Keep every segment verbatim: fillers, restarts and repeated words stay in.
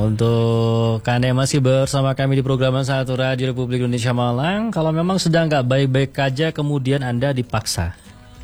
Untuk Anda yang masih bersama kami di program Satu Radio Republik Indonesia Malang, kalau memang sedang nggak baik-baik aja kemudian Anda dipaksa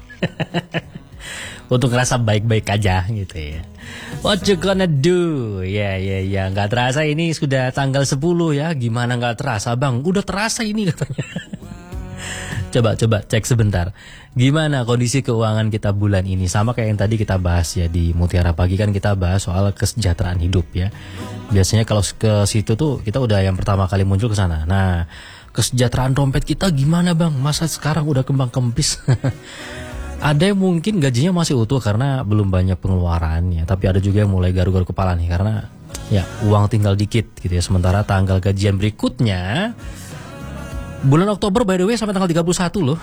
untuk ngerasa baik-baik aja gitu ya. What you gonna do? Ya ya ya, nggak terasa ini sudah tanggal sepuluh ya. Gimana nggak terasa bang? Udah terasa ini katanya. Coba-coba cek sebentar. Gimana kondisi keuangan kita bulan ini? Sama kayak yang tadi kita bahas ya di Mutiara Pagi, kan kita bahas soal kesejahteraan hidup ya. Biasanya kalau ke situ tuh kita udah yang pertama kali muncul ke sana. Nah, kesejahteraan dompet kita gimana bang? Masa sekarang udah kembang kempis? Ada yang mungkin gajinya masih utuh karena belum banyak pengeluarannya, tapi ada juga yang mulai garu-garu kepala nih karena ya uang tinggal dikit gitu ya. Sementara tanggal gajian berikutnya bulan Oktober by the way sampai tanggal tiga puluh satu loh.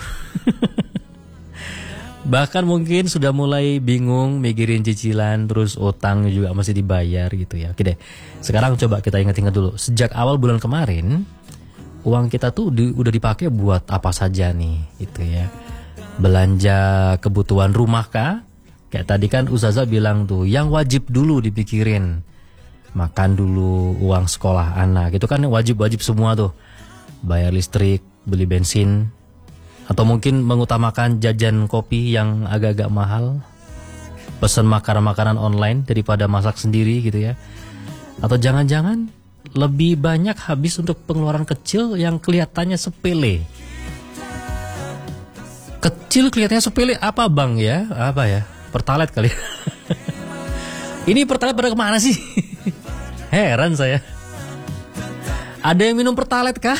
Bahkan mungkin sudah mulai bingung mikirin cicilan, terus utang juga masih dibayar gitu ya. Oke deh, sekarang coba kita ingat-ingat dulu. Sejak awal bulan kemarin uang kita tuh di, udah dipakai buat apa saja nih gitu ya. Belanja kebutuhan rumah kah? Kayak tadi kan Ustazah bilang tuh yang wajib dulu dipikirin. Makan dulu, uang sekolah anak, itu kan wajib-wajib semua tuh. Bayar listrik, beli bensin, atau mungkin mengutamakan jajan kopi yang agak-agak mahal, pesan makanan-makanan online daripada masak sendiri gitu ya. Atau jangan-jangan lebih banyak habis untuk pengeluaran kecil yang kelihatannya sepele. Kecil kelihatannya sepele apa bang ya? Apa ya? Pertalite kali. Ini pertalite pada kemana sih? Heran saya. Ada yang minum pertalite kah?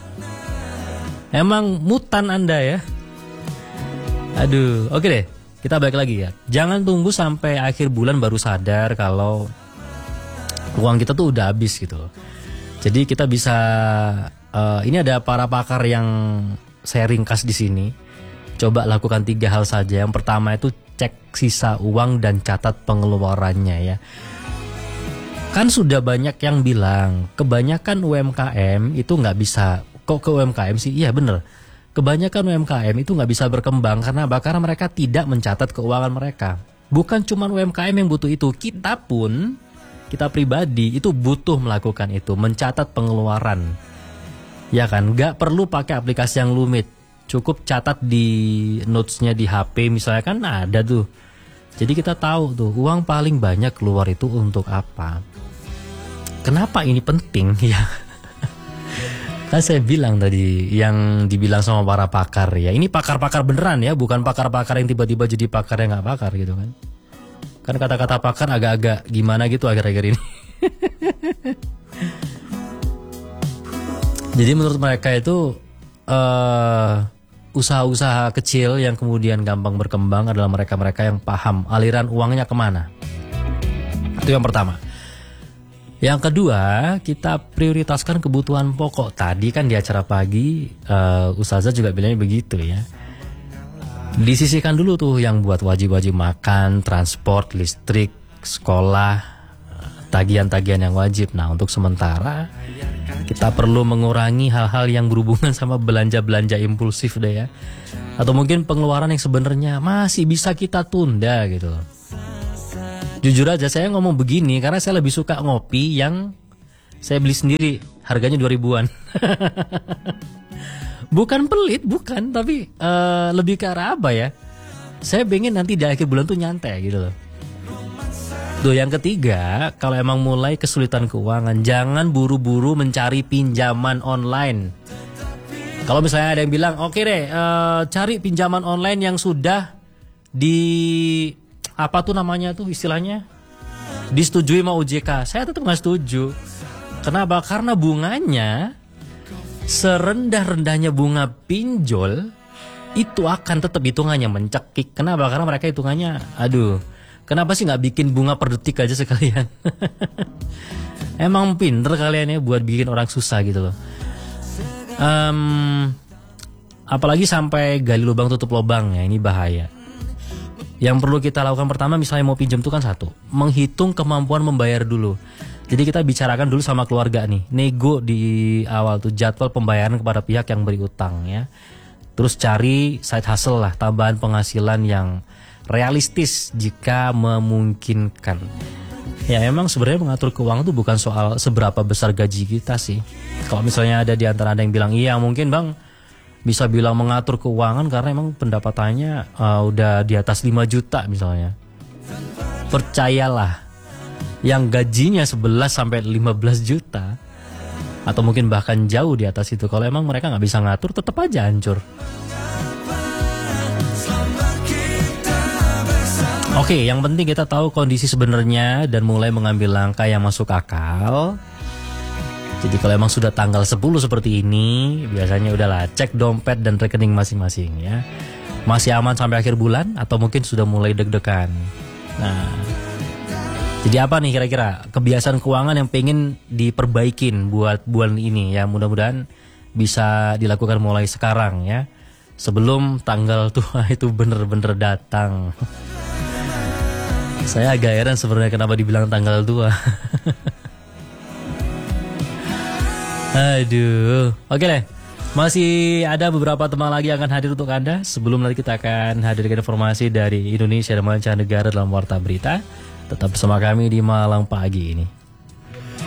Emang mutan Anda ya? Aduh, oke deh. Kita balik lagi ya. Jangan tunggu sampai akhir bulan baru sadar kalau uang kita tuh udah habis gitu loh. Jadi kita bisa uh, ini ada para pakar yang saya ringkas di sini. Coba lakukan tiga hal saja. Yang pertama itu cek sisa uang dan catat pengeluarannya ya. Kan sudah banyak yang bilang kebanyakan U M K M itu nggak bisa. Kok ke U M K M sih? Iya bener. Kebanyakan U M K M itu nggak bisa berkembang karena apa? Karena mereka tidak mencatat keuangan mereka. Bukan cuma U M K M yang butuh itu, kita pun, kita pribadi itu butuh melakukan itu, mencatat pengeluaran. Ya kan? Nggak perlu pakai aplikasi yang rumit. Cukup catat di notes-nya di H P misalnya, kan ada tuh. Jadi kita tahu tuh uang paling banyak keluar itu untuk apa. Kenapa ini penting ya? Kan saya bilang tadi yang dibilang sama para pakar ya. Ini pakar-pakar beneran ya, bukan pakar-pakar yang tiba-tiba jadi pakar yang nggak pakar gitu kan. Kan kata-kata pakar agak-agak gimana gitu akhir-akhir ini. Jadi menurut mereka itu uh, usaha-usaha kecil yang kemudian gampang berkembang adalah mereka-mereka yang paham aliran uangnya kemana. Itu yang pertama. Yang kedua, kita prioritaskan kebutuhan pokok. Tadi kan di acara pagi uh, Ustazah juga bilangnya begitu ya. Disisihkan dulu tuh yang buat wajib-wajib makan, transport, listrik, sekolah, tagihan-tagihan yang wajib. Nah untuk sementara kita perlu mengurangi hal-hal yang berhubungan sama belanja-belanja impulsif deh ya. Atau mungkin pengeluaran yang sebenarnya masih bisa kita tunda gitu. Jujur aja saya ngomong begini karena saya lebih suka ngopi yang saya beli sendiri, harganya dua ribuan. Bukan pelit, bukan, tapi uh, lebih ke arah apa ya? Saya pengen nanti di akhir bulan tuh nyantai gitu loh. Tuh yang ketiga, kalau emang mulai kesulitan keuangan, jangan buru-buru mencari pinjaman online. Kalau misalnya ada yang bilang, oke okay deh, uh, cari pinjaman online yang sudah di apa tuh namanya tuh istilahnya disetujui sama O J K. Saya tetap nggak setuju. Kenapa? Karena bunganya serendah-rendahnya bunga pinjol itu akan tetap hitungannya mencekik. Kenapa? Karena mereka hitungannya, aduh, kenapa sih nggak bikin bunga per detik aja sekalian? Emang pinter kalian ya buat bikin orang susah gitu loh. Um, apalagi sampai gali lubang tutup lubang ya, ini bahaya. Yang perlu kita lakukan pertama misalnya mau pinjam itu kan satu, menghitung kemampuan membayar dulu. Jadi kita bicarakan dulu sama keluarga nih, nego di awal tuh jadwal pembayaran kepada pihak yang beri utang ya. Terus cari side hustle lah, tambahan penghasilan yang realistis jika memungkinkan. Ya emang sebenarnya mengatur keuangan itu bukan soal seberapa besar gaji kita sih. Kalau misalnya ada di antara Anda yang bilang, iya mungkin bang bisa bilang mengatur keuangan karena emang pendapatannya uh, udah di atas lima juta misalnya. Percayalah, yang gajinya sebelas sampai lima belas juta atau mungkin bahkan jauh di atas itu, kalau emang mereka nggak bisa ngatur tetap aja hancur. Oke, yang penting kita tahu kondisi sebenarnya dan mulai mengambil langkah yang masuk akal. Jadi kalau emang sudah tanggal sepuluh seperti ini, biasanya udahlah cek dompet dan rekening masing-masing ya. Masih aman sampai akhir bulan atau mungkin sudah mulai deg-degan. Nah, jadi apa nih kira-kira kebiasaan keuangan yang pengen diperbaikin buat bulan ini ya, mudah-mudahan bisa dilakukan mulai sekarang ya. Sebelum tanggal tua itu bener-bener datang. Saya agak heran sebenarnya kenapa dibilang tanggal tua. Aduh, oke deh. Masih ada beberapa teman lagi yang akan hadir untuk Anda. Sebelum nanti kita akan hadirkan informasi dari Indonesia dan mancanegara dalam Warta Berita. Tetap bersama kami di Malang Pagi ini.